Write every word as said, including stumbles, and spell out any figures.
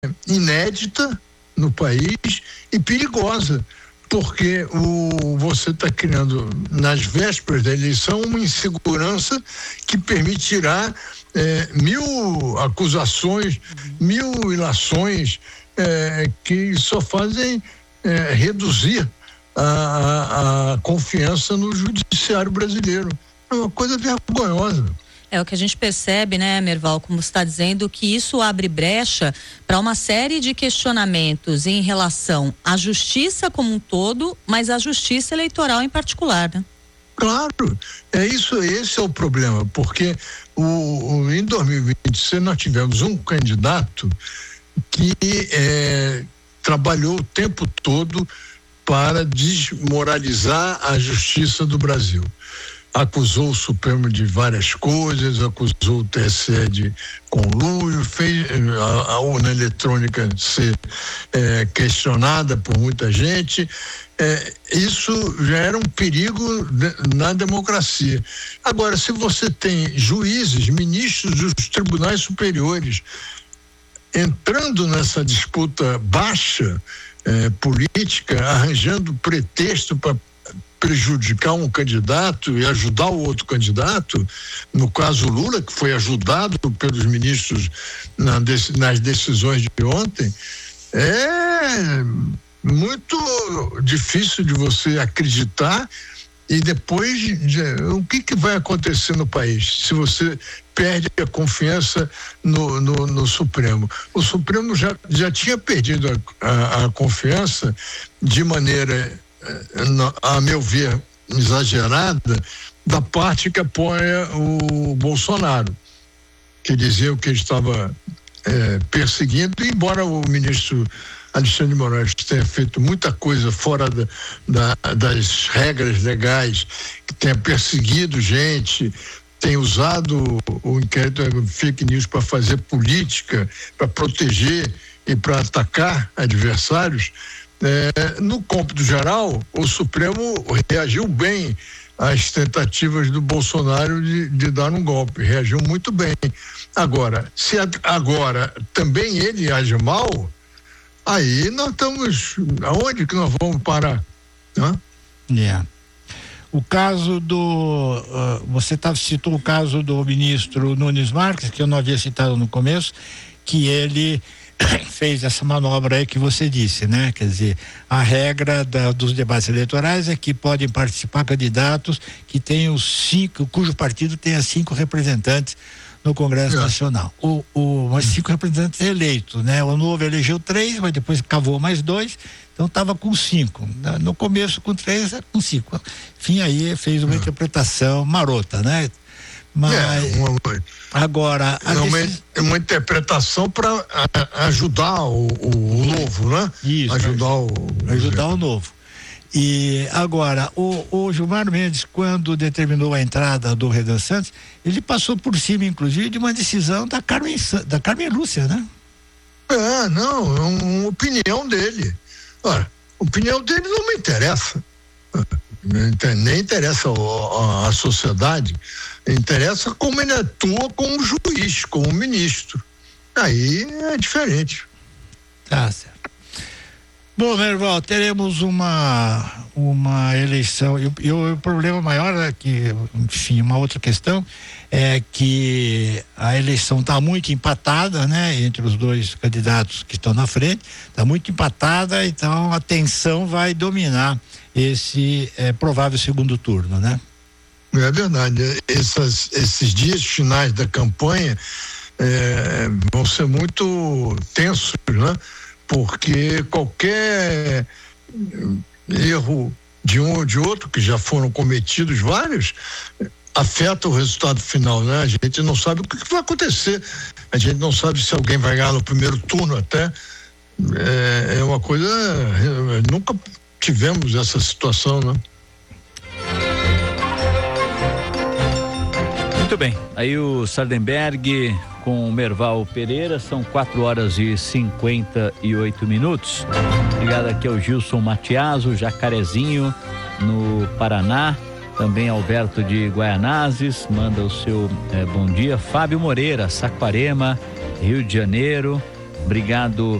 inédita no país e perigosa, porque o, você está criando, nas vésperas da eleição, uma insegurança que permitirá é, mil acusações, mil ilações é, que só fazem é, reduzir a, a, a confiança no judiciário brasileiro. É uma coisa vergonhosa. É o que a gente percebe, né, Merval, como você está dizendo, que isso abre brecha para uma série de questionamentos em relação à justiça como um todo, mas à justiça eleitoral em particular, né? Claro, é isso, esse é o problema, porque o, o, em dois mil e vinte e seis nós tivemos um candidato que é, trabalhou o tempo todo para desmoralizar a justiça do Brasil. Acusou o Supremo de várias coisas, acusou o T S E de conluio, fez a, a urna eletrônica ser é, questionada por muita gente. É, isso já era um perigo de, na democracia. Agora, se você tem juízes, ministros dos tribunais superiores entrando nessa disputa baixa é, política, arranjando pretexto para prejudicar um candidato e ajudar o outro candidato, no caso Lula, que foi ajudado pelos ministros na, nas decisões de ontem, é muito difícil de você acreditar. E depois, de, o que, que vai acontecer no país se você perde a confiança no, no, no Supremo? O Supremo já, já tinha perdido a, a, a confiança de maneira, a meu ver, exagerada, da parte que apoia o Bolsonaro, que dizia que ele estava é, perseguindo, embora o ministro Alexandre de Moraes tenha feito muita coisa fora da, da, das regras legais, que tenha perseguido gente, tem usado o inquérito fake news para fazer política, para proteger e para atacar adversários. É, no cômputo geral, o Supremo reagiu bem às tentativas do Bolsonaro de, de dar um golpe, reagiu muito bem. Agora, se agora também ele age mal, aí nós estamos, aonde que nós vamos parar? Né? Yeah. O caso do, uh, você tá, citou o caso do ministro Nunes Marques, que eu não havia citado no começo, que ele fez essa manobra aí que você disse, né? Quer dizer, a regra da, dos debates eleitorais é que podem participar candidatos que tenham cinco, cujo partido tenha cinco representantes no Congresso é. Nacional. O, o, mas cinco representantes eleitos, né? O Novo elegeu três, mas depois cavou mais dois, então estava com cinco. No começo com três, com cinco. Enfim, aí fez uma é. interpretação marota, né? Mas é, uma, agora é uma, decis... uma interpretação para ajudar o, o, o novo, né? Isso, ajudar o ajudar o novo. E agora o, o Gilmar Mendes, quando determinou a entrada do Renan Santos, ele passou por cima, inclusive, de uma decisão da Carmen da Carmen Lúcia, né? É, não, é uma opinião dele. Ora, a opinião dele não me interessa. Nem interessa a, a, a sociedade, interessa como ele atua como juiz, como ministro. Aí é diferente. Tá certo. Bom, Merval, teremos uma uma eleição e, e o, o problema maior é que, enfim, uma outra questão é que a eleição está muito empatada, né, entre os dois candidatos que estão na frente, está muito empatada, então a tensão vai dominar esse é, provável segundo turno, né? É verdade. Essas, esses dias finais da campanha é, vão ser muito tensos, né? Porque qualquer erro de um ou de outro, que já foram cometidos vários, afeta o resultado final, né? A gente não sabe o que vai acontecer. A gente não sabe se alguém vai ganhar no primeiro turno até. É, é uma coisa... Nunca tivemos essa situação, né? Muito bem, aí o Sardenberg com o Merval Pereira, são quatro horas e cinquenta e oito minutos. Obrigado aqui ao Gilson Matiaso, Jacarezinho, no Paraná, também Alberto de Guaianazes, manda o seu eh, bom dia. Fábio Moreira, Saquarema, Rio de Janeiro, Obrigado